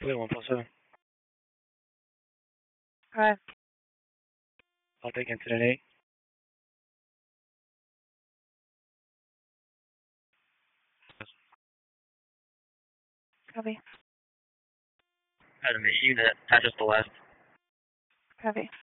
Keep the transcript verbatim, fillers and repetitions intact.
Clear one four seven. Alright. I'll take incident eight. Copy. Adam eight unit, address the west. Copy.